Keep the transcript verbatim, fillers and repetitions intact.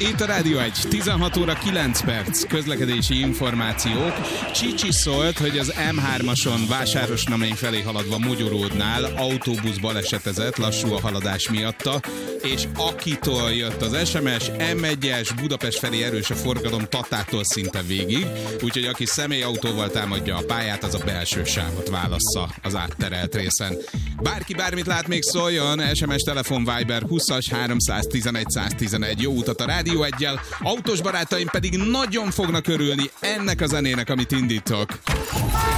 Itt a Rádió egy, tizenhat óra kilenc perc, közlekedési információk. Csicsi szólt, hogy az em hármason Vásárosnamény felé haladva Mogyoródnál autóbusz balesetezett, lassú a haladás miatta, és akitől jött az es em es, em egyes, Budapest felé erős a forgalom Tatától szinte végig, úgyhogy aki személyautóval támadja a pályát, az a belső sávot válassza az átterelt részen. Bárki bármit lát, még szóljon, es em es, telefon, Viber húszas háromszáztizenegy száztizenegy. Jó utat a Rádió egyel, autós barátaim pedig nagyon fognak örülni ennek a zenének, amit indítok.